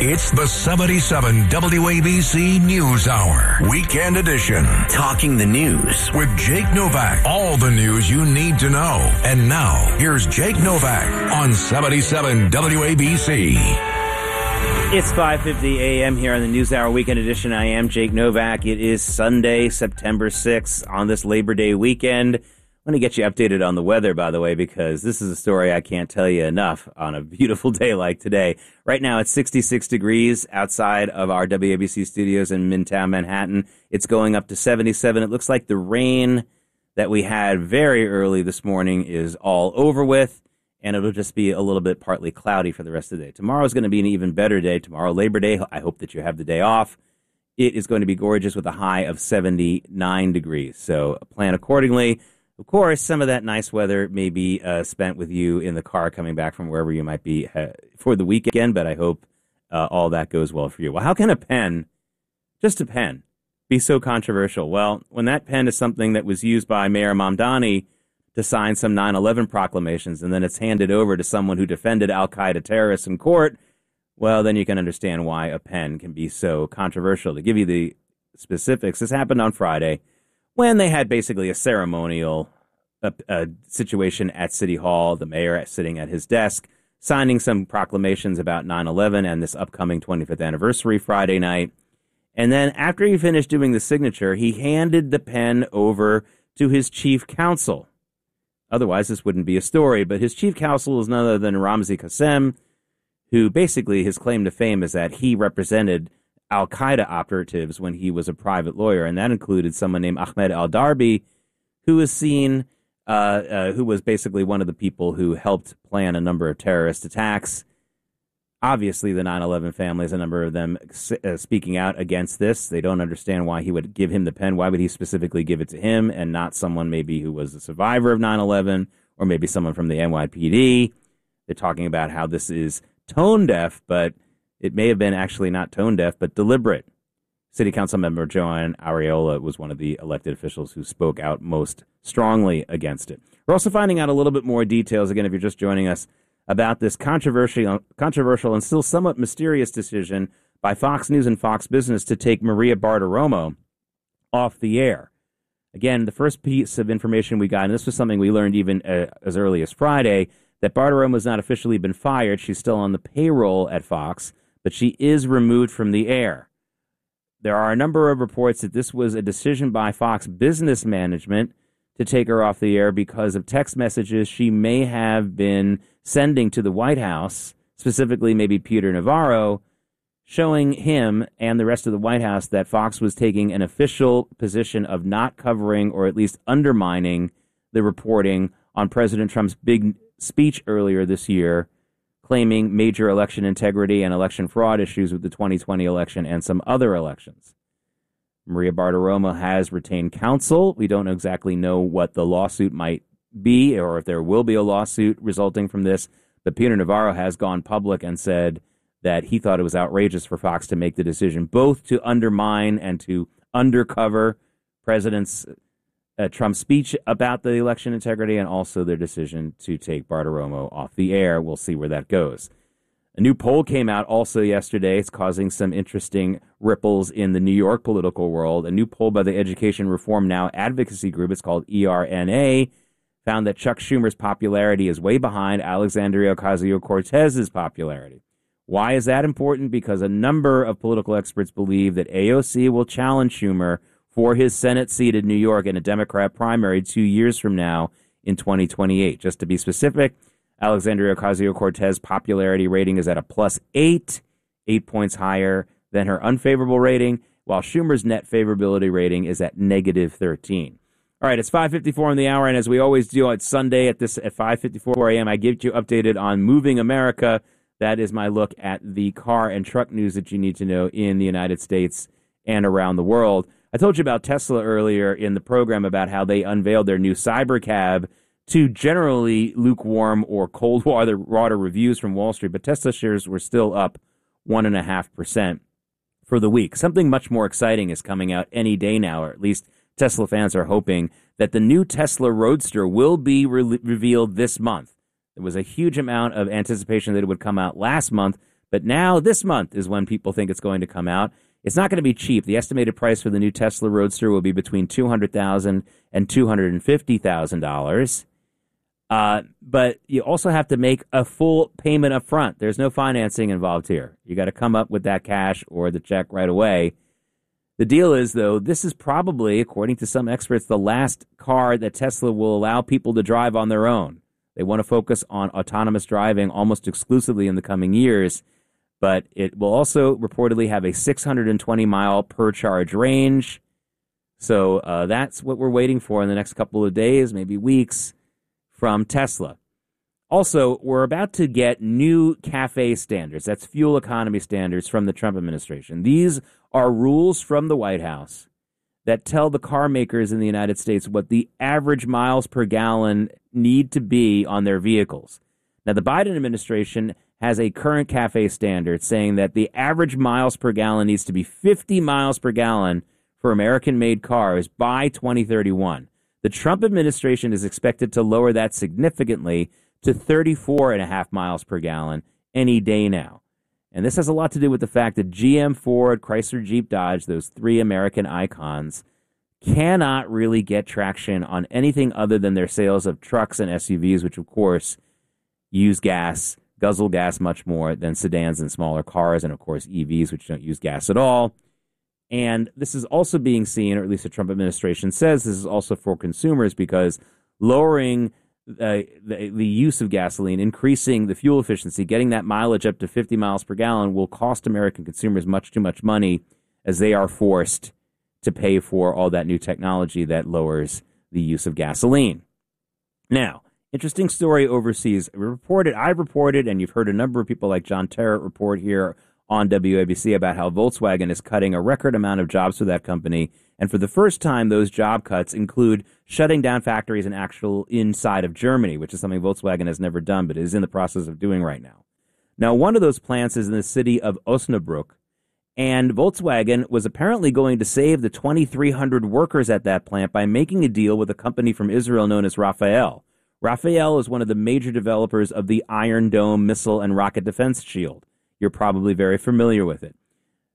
It's the 77 WABC News Hour, Weekend Edition. Talking the news with Jake Novak. All the news you need to know. And now, here's Jake Novak on 77 WABC. It's 5:50 a.m. here on the News Hour Weekend Edition. I am Jake Novak. It is Sunday, September 6th on this Labor Day weekend. I'm going to get you updated on the weather, by the way, because this is a story I can't tell you enough on a beautiful day like today. Right now, it's 66 degrees outside of our WABC studios in Midtown Manhattan. It's going up to 77. It looks like the rain that we had very early this morning is all over with, and it'll just be a little bit partly cloudy for the rest of the day. Tomorrow is going to be an even better day. Tomorrow, Labor Day, I hope that you have the day off. It is going to be gorgeous with a high of 79 degrees, so plan accordingly. Of course, some of that nice weather may be spent with you in the car coming back from wherever you might be for the weekend, but I hope all that goes well for you. Well, how can a pen, just a pen, be so controversial? Well, when that pen is something that was used by Mayor Mamdani to sign some 9/11 proclamations, and then it's handed over to someone who defended al-Qaeda terrorists in court, well, then you can understand why a pen can be so controversial. To give you the specifics, this happened on Friday, when they had basically a ceremonial situation at City Hall, the mayor sitting at his desk, signing some proclamations about 9/11 and this upcoming 25th anniversary Friday night. And then after he finished doing the signature, he handed the pen over to his chief counsel. Otherwise, this wouldn't be a story, but his chief counsel is none other than Ramzi Qassem, who basically his claim to fame is that he represented al-Qaeda operatives when he was a private lawyer, and that included someone named Ahmed al-Darbi, who was seen, who was basically one of the people who helped plan a number of terrorist attacks. Obviously, the 9/11 families, a number of them speaking out against this. They don't understand why he would give him the pen. Why would he specifically give it to him and not someone maybe who was a survivor of 9/11 or maybe someone from the NYPD? They're talking about how this is tone deaf, but it may have been actually not tone deaf, but deliberate. City Council member Joanne Arreola was one of the elected officials who spoke out most strongly against it. We're also finding out a little bit more details, again, if you're just joining us, about this controversial and still somewhat mysterious decision by Fox News and Fox Business to take Maria Bartiromo off the air. Again, the first piece of information we got, and this was something we learned even as early as Friday, that Bartiromo has not officially been fired. She's still on the payroll at Fox, but she is removed from the air. There are a number of reports that this was a decision by Fox Business Management to take her off the air because of text messages she may have been sending to the White House, specifically maybe Peter Navarro, showing him and the rest of the White House that Fox was taking an official position of not covering or at least undermining the reporting on President Trump's big speech earlier this year, claiming major election integrity and election fraud issues with the 2020 election and some other elections. Maria Bartiromo has retained counsel. We don't exactly know what the lawsuit might be or if there will be a lawsuit resulting from this, but Peter Navarro has gone public and said that he thought it was outrageous for Fox to make the decision both to undermine and to undercover President Trump's speech about the election integrity and also their decision to take Bartiromo off the air. We'll see where that goes. A new poll came out also yesterday. It's causing some interesting ripples in the New York political world. A new poll by the Education Reform Now advocacy group, it's called ERNA, found that Chuck Schumer's popularity is way behind Alexandria Ocasio-Cortez's popularity. Why is that important? Because a number of political experts believe that AOC will challenge Schumer for his Senate seat in New York in a Democrat primary 2 years from now in 2028. Just to be specific, Alexandria Ocasio-Cortez's popularity rating is at a +8, 8 points higher than her unfavorable rating, while Schumer's net favorability rating is at -13. All right, it's 5:54 in the hour, and as we always do on Sunday at 5:54 a.m., I give you updated on Moving America. That is my look at the car and truck news that you need to know in the United States and around the world. I told you about Tesla earlier in the program about how they unveiled their new Cybercab to generally lukewarm or cold water reviews from Wall Street, but Tesla shares were still up 1.5% for the week. Something much more exciting is coming out any day now, or at least Tesla fans are hoping that the new Tesla Roadster will be revealed this month. There was a huge amount of anticipation that it would come out last month, But now this month is when people think it's going to come out. It's not going to be cheap. The estimated price for the new Tesla Roadster will be between $200,000 and $250,000. But you also have to make a full payment up front. There's no financing involved here. You got to come up with that cash or the check right away. The deal is, though, this is probably, according to some experts, the last car that Tesla will allow people to drive on their own. They want to focus on autonomous driving almost exclusively in the coming years, but it will also reportedly have a 620-mile per charge range. So that's what we're waiting for in the next couple of days, maybe weeks, from Tesla. Also, we're about to get new CAFE standards. That's fuel economy standards from the Trump administration. These are rules from the White House that tell the car makers in the United States what the average miles per gallon need to be on their vehicles. Now, the Biden administration has a current CAFE standard saying that the average miles per gallon needs to be 50 miles per gallon for American-made cars by 2031. The Trump administration is expected to lower that significantly to 34.5 miles per gallon any day now. And this has a lot to do with the fact that GM, Ford, Chrysler, Jeep, Dodge, those three American icons, cannot really get traction on anything other than their sales of trucks and SUVs, which, of course, use gas, guzzle gas much more than sedans and smaller cars, and, of course, EVs, which don't use gas at all. And this is also being seen, or at least the Trump administration says this is also for consumers, because lowering the use of gasoline, increasing the fuel efficiency, getting that mileage up to 50 miles per gallon will cost American consumers much too much money, as they are forced to pay for all that new technology that lowers the use of gasoline. Now, interesting story overseas. I've reported, and you've heard a number of people like John Terrett report here on WABC about how Volkswagen is cutting a record amount of jobs for that company. And for the first time, those job cuts include shutting down factories inside of Germany, which is something Volkswagen has never done, but is in the process of doing right now. Now, one of those plants is in the city of Osnabrück, and Volkswagen was apparently going to save the 2,300 workers at that plant by making a deal with a company from Israel known as Rafael. Rafael is one of the major developers of the Iron Dome missile and rocket defense shield. You're probably very familiar with it.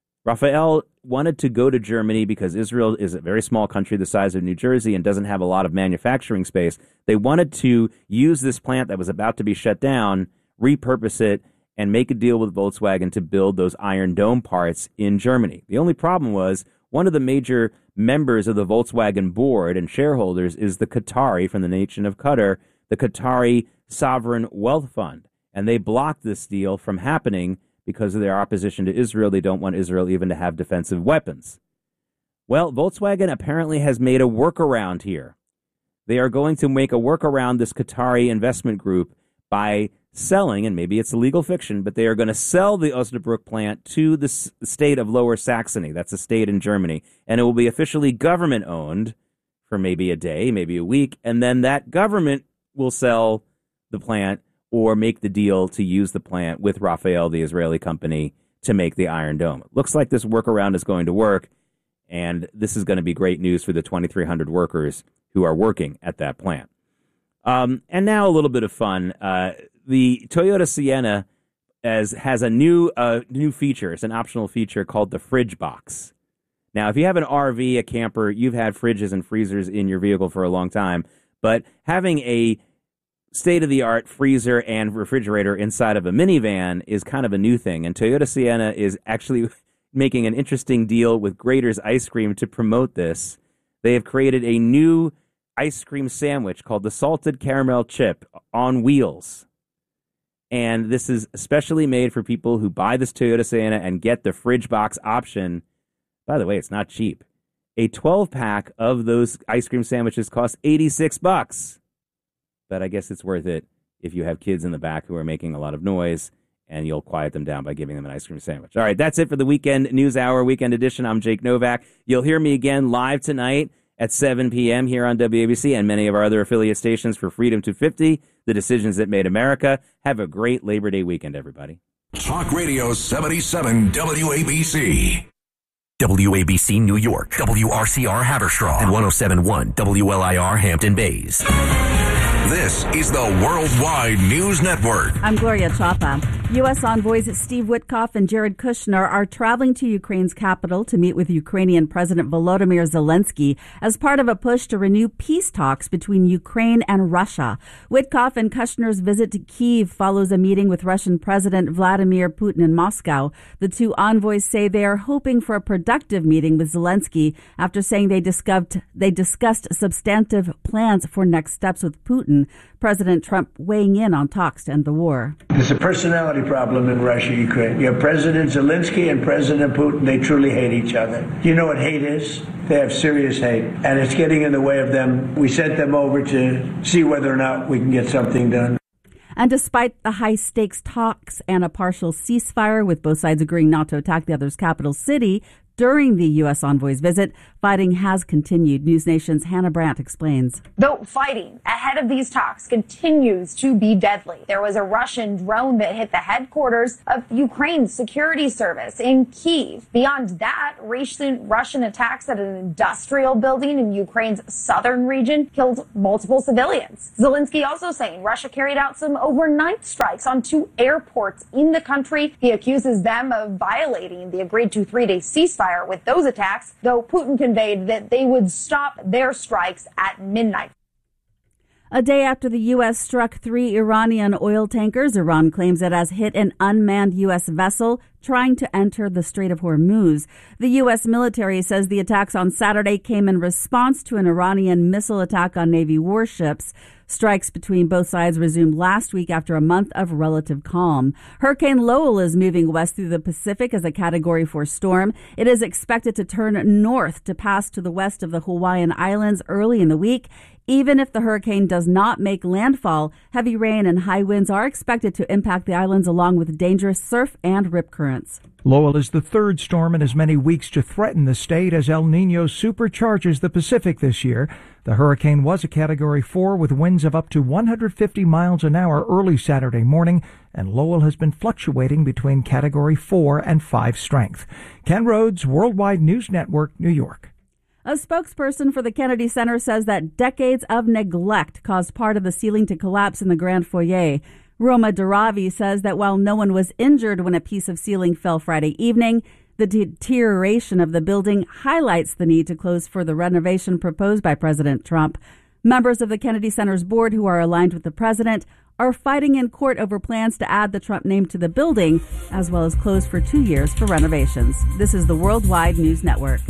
Rafael wanted to go to Germany because Israel is a very small country the size of New Jersey and doesn't have a lot of manufacturing space. They wanted to use this plant that was about to be shut down, repurpose it, and make a deal with Volkswagen to build those Iron Dome parts in Germany. The only problem was one of the major members of the Volkswagen board and shareholders is the Qatari from the nation of Qatar, the Qatari Sovereign Wealth Fund. And they blocked this deal from happening because of their opposition to Israel. They don't want Israel even to have defensive weapons. Well, Volkswagen apparently has made a workaround here. They are going to make a workaround this Qatari investment group by selling, and maybe it's a legal fiction, but they are going to sell the Osnabrück plant to the state of Lower Saxony. That's a state in Germany. And it will be officially government-owned for maybe a day, maybe a week, and then that government will sell the plant or make the deal to use the plant with Rafael, the Israeli company, to make the Iron Dome. It looks like this workaround is going to work, and this is going to be great news for the 2,300 workers who are working at that plant. And now a little bit of fun. The Toyota Sienna has a new feature. It's an optional feature called the Fridge Box. Now, if you have an RV, a camper, you've had fridges and freezers in your vehicle for a long time, but having a state-of-the-art freezer and refrigerator inside of a minivan is kind of a new thing, and Toyota Sienna is actually making an interesting deal with Graeter's Ice Cream to promote this. They have created a new ice cream sandwich called the Salted Caramel Chip on wheels, and this is especially made for people who buy this Toyota Sienna and get the Fridge Box option. By the way, it's not cheap. A 12-pack of those ice cream sandwiches costs $86. But I guess it's worth it if you have kids in the back who are making a lot of noise, and you'll quiet them down by giving them an ice cream sandwich. All right, that's it for the Weekend News Hour, Weekend Edition. I'm Jake Novak. You'll hear me again live tonight at 7 p.m. here on WABC and many of our other affiliate stations for Freedom 250, the decisions that made America. Have a great Labor Day weekend, everybody. Talk Radio 77 WABC. WABC New York, WRCR Haverstraw, and 107.1 WLIR Hampton Bays. This is the Worldwide News Network. I'm Gloria Chapa. U.S. envoys Steve Witkoff and Jared Kushner are traveling to Ukraine's capital to meet with Ukrainian President Volodymyr Zelensky as part of a push to renew peace talks between Ukraine and Russia. Witkoff and Kushner's visit to Kyiv follows a meeting with Russian President Vladimir Putin in Moscow. The two envoys say they are hoping for a productive meeting with Zelensky after saying they discussed substantive plans for next steps with Putin. President Trump weighing in on talks to end the war. There's a personality problem in Russia, Ukraine. You have President Zelensky and President Putin. They truly hate each other. You know what hate is? They have serious hate, and it's getting in the way of them. We sent them over to see whether or not we can get something done. And despite the high-stakes talks and a partial ceasefire, with both sides agreeing not to attack the other's capital city, during the U.S. envoy's visit, fighting has continued. News Nation's Hannah Brandt explains. Though fighting ahead of these talks continues to be deadly. There was a Russian drone that hit the headquarters of Ukraine's security service in Kyiv. Beyond that, recent Russian attacks at an industrial building in Ukraine's southern region killed multiple civilians. Zelensky also saying Russia carried out some overnight strikes on 2 airports in the country. He accuses them of violating the agreed to 3-day ceasefire with those attacks, though Putin conveyed that they would stop their strikes at midnight. A day after the U.S. struck 3 Iranian oil tankers, Iran claims it has hit an unmanned U.S. vessel trying to enter the Strait of Hormuz. The U.S. military says the attacks on Saturday came in response to an Iranian missile attack on Navy warships. Strikes between both sides resumed last week after a month of relative calm. Hurricane Lowell is moving west through the Pacific as a Category 4 storm. It is expected to turn north to pass to the west of the Hawaiian Islands early in the week. Even if the hurricane does not make landfall, heavy rain and high winds are expected to impact the islands along with dangerous surf and rip currents. Lowell is the third storm in as many weeks to threaten the state as El Nino supercharges the Pacific this year. The hurricane was a Category 4 with winds of up to 150 miles an hour early Saturday morning, and Lowell has been fluctuating between Category 4 and 5 strength. Ken Rhodes, Worldwide News Network, New York. A spokesperson for the Kennedy Center says that decades of neglect caused part of the ceiling to collapse in the Grand Foyer. Roma Daravi says that while no one was injured when a piece of ceiling fell Friday evening, the deterioration of the building highlights the need to close for the renovation proposed by President Trump. Members of the Kennedy Center's board who are aligned with the president are fighting in court over plans to add the Trump name to the building, as well as close for 2 years for renovations. This is the Worldwide News Network.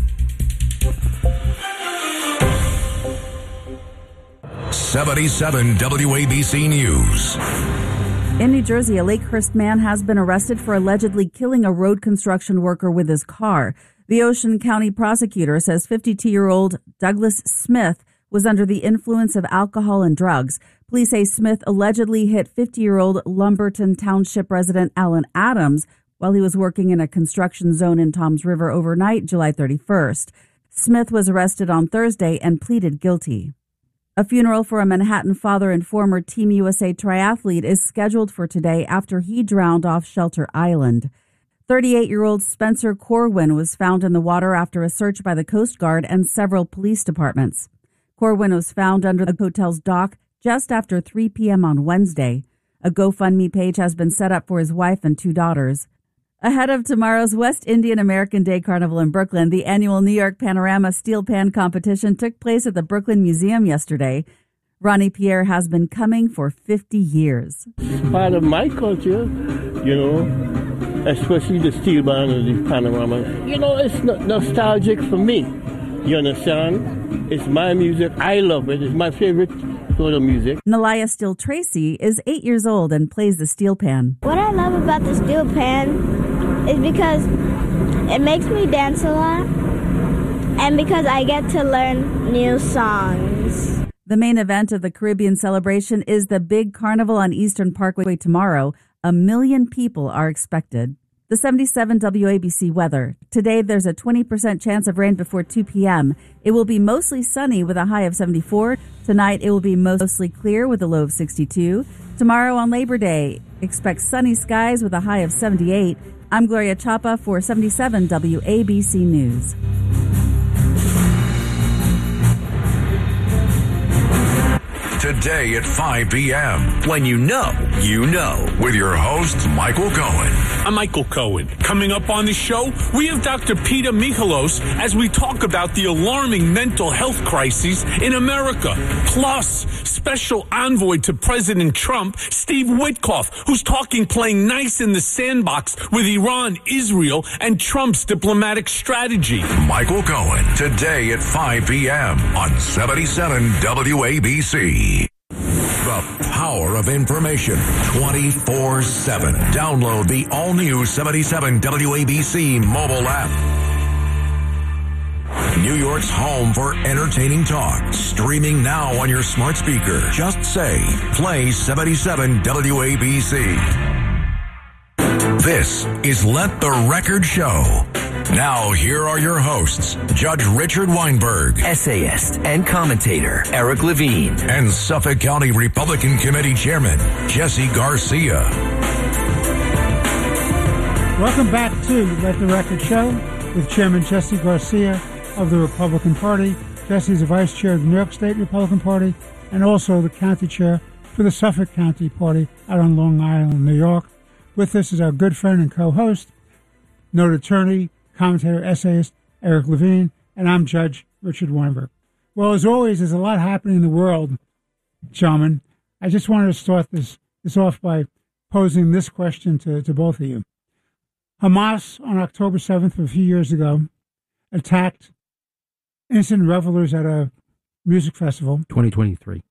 77 WABC News. In New Jersey, a Lakehurst man has been arrested for allegedly killing a road construction worker with his car. The Ocean County prosecutor says 52-year-old Douglas Smith was under the influence of alcohol and drugs. Police say Smith allegedly hit 50-year-old Lumberton Township resident Alan Adams while he was working in a construction zone in Toms River overnight, July 31st. Smith was arrested on Thursday and pleaded guilty. A funeral for a Manhattan father and former Team USA triathlete is scheduled for today after he drowned off Shelter Island. 38-year-old Spencer Corwin was found in the water after a search by the Coast Guard and several police departments. Corwin was found under the hotel's dock just after 3 p.m. on Wednesday. A GoFundMe page has been set up for his wife and 2 daughters. Ahead of tomorrow's West Indian American Day Carnival in Brooklyn, the annual New York Panorama Steel Pan competition took place at the Brooklyn Museum yesterday. Ronnie Pierre has been coming for 50 years. It's part of my culture, especially the steel pan and the panorama. It's nostalgic for me. You understand? It's my music. I love it. It's my favorite sort of music. Nalaya Still Tracy is 8 years old and plays the steel pan. What I love about the steel pan is because it makes me dance a lot and because I get to learn new songs. The main event of the Caribbean celebration is the big carnival on Eastern Parkway tomorrow. 1 million people are expected. The 77 WABC weather. Today, there's a 20% chance of rain before 2 p.m. It will be mostly sunny with a high of 74. Tonight, it will be mostly clear with a low of 62. Tomorrow on Labor Day, expect sunny skies with a high of 78. I'm Gloria Chapa for 77 WABC News. today at 5 p.m. When you know, you know. With your host, Michael Cohen. I'm Michael Cohen. Coming up on the show, we have Dr. Peter Michalos as we talk about the alarming mental health crises in America. Plus, special envoy to President Trump, Steve Witkoff, who's talking playing nice in the sandbox with Iran, Israel, and Trump's diplomatic strategy. Michael Cohen, today at 5 p.m. on 77 WABC. The power of information 24/7. Download the all-new 77 WABC mobile app. New York's home for entertaining talk. Streaming now on your smart speaker. Just say, play 77 WABC. This is Let the Record Show. Now, here are your hosts, Judge Richard Weinberg, Essayist and commentator Eric Levine, and Suffolk County Republican Committee Chairman Jesse Garcia. Welcome back to Let the Record Show with Chairman Jesse Garcia of the Republican Party. Jesse is the Vice Chair of the New York State Republican Party and also the County Chair for the Suffolk County Party out on Long Island, New York. With us is our good friend and co-host, noted attorney, commentator, essayist, Eric Levine, and I'm Judge Richard Weinberg. Well, as always, there's a lot happening in the world, gentlemen. I just wanted to start this off by posing this question to both of you. Hamas, on October 7th, a few years ago, attacked innocent revelers at a music festival. 2023,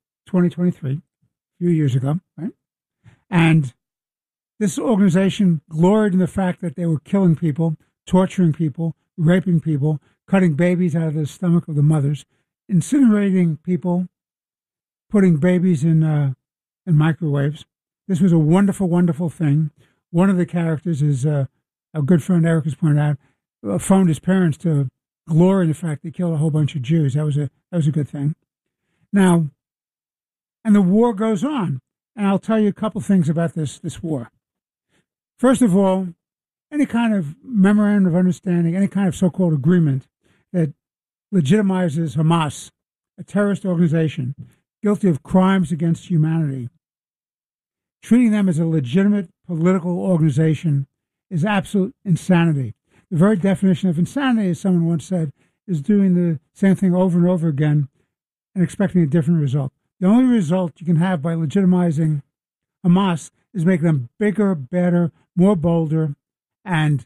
a few years ago, right? And this organization gloried in the fact that they were killing people, torturing people, raping people, cutting babies out of the stomach of the mothers, incinerating people, putting babies in microwaves. This was a wonderful, wonderful thing. One of the characters is our good friend Eric has pointed out, phoned his parents to glory in the fact they killed a whole bunch of Jews. That was a good thing. Now, and the war goes on, and I'll tell you a couple things about this war. First of all, any kind of memorandum of understanding, any kind of so-called agreement that legitimizes Hamas, a terrorist organization guilty of crimes against humanity, treating them as a legitimate political organization is absolute insanity. The very definition of insanity, as someone once said, is doing the same thing over and over again and expecting a different result. The only result you can have by legitimizing Hamas is making them bigger, better, more bolder, and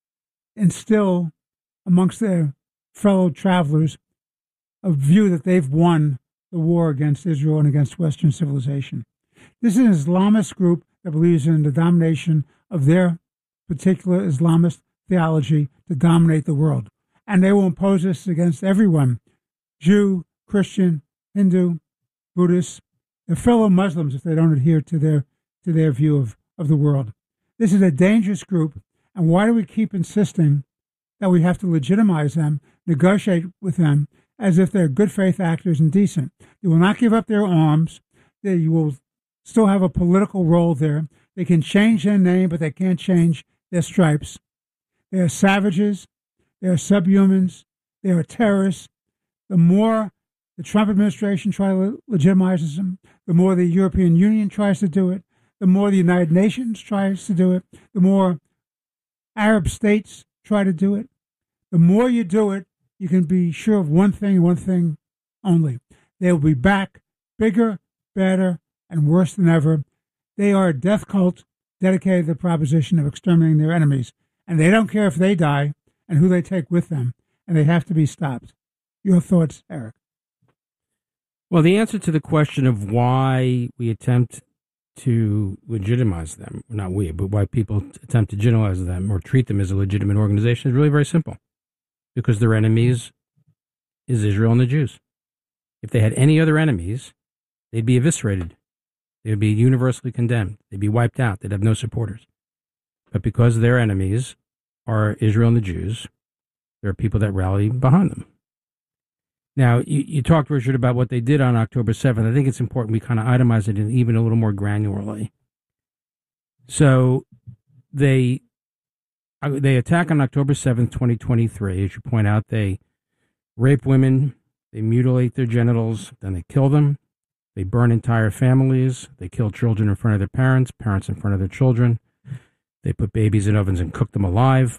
instill amongst their fellow travelers a view that they've won the war against Israel and against Western civilization. This is an Islamist group that believes in the domination of their particular Islamist theology to dominate the world. And they will impose this against everyone, Jew, Christian, Hindu, Buddhist, their fellow Muslims if they don't adhere to their view of the world. This is a dangerous group, and why do we keep insisting that we have to legitimize them, negotiate with them, as if they're good faith actors and decent? They will not give up their arms. They will still have a political role there. They can change their name, but they can't change their stripes. They are savages. They are subhumans. They are terrorists. The more the Trump administration tries to legitimize them, the more the European Union tries to do it, the more the United Nations tries to do it, the more Arab states try to do it. The more you do it, you can be sure of one thing only. They will be back bigger, better, and worse than ever. They are a death cult dedicated to the proposition of exterminating their enemies. And they don't care if they die and who they take with them. And they have to be stopped. Your thoughts, Eric? Well, the answer to the question of why we attempt to legitimize them, not we, but why people attempt to generalize them or treat them as a legitimate organization is really very simple. Because their enemies is Israel and the Jews. If they had any other enemies, they'd be eviscerated. They would be universally condemned. They'd be wiped out. They'd have no supporters. But because their enemies are Israel and the Jews, there are people that rally behind them. Now, you talked, Richard, about what they did on October 7th. I think it's important we kind of itemize it in even a little more granularly. So they attack on October 7th, 2023. As you point out, they rape women, they mutilate their genitals, then they kill them. They burn entire families. They kill children in front of their parents, parents in front of their children. They put babies in ovens and cook them alive.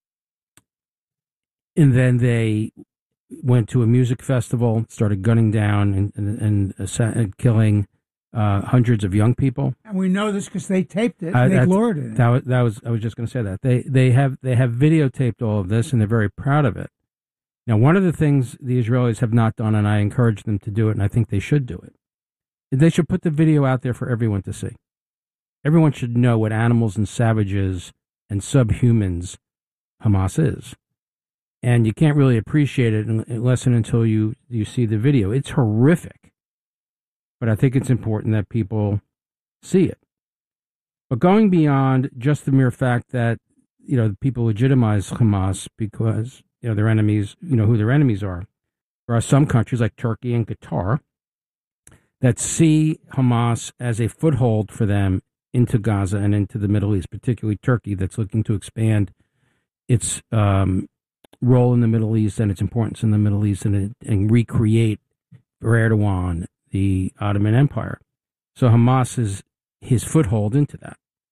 And then they went to a music festival, started gunning down and killing hundreds of young people. And we know this because they taped it. And they gloried it. I was just going to say that they have videotaped all of this, and they're very proud of it. Now, one of the things the Israelis have not done, and I encourage them to do it, and I think they should do it, is they should put the video out there for everyone to see. Everyone should know what animals and savages and subhumans Hamas is. And you can't really appreciate it unless and until you see the video. It's horrific. But I think it's important that people see it. But going beyond just the mere fact that, people legitimize Hamas because, their enemies, who their enemies are. There are some countries like Turkey and Qatar that see Hamas as a foothold for them into Gaza and into the Middle East, particularly Turkey, that's looking to expand its role in the Middle East and its importance in the Middle East and recreate for Erdogan the Ottoman Empire. So Hamas is his foothold into that.